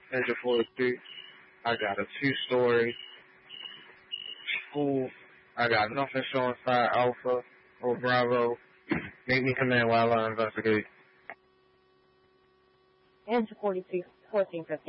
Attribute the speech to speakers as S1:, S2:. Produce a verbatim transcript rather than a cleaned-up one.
S1: Engine forty-three. I got a two-story school. I got nothing showing side Alpha or Bravo. Make me come in while I investigate.
S2: Engine forty-two, fourteen fifteen.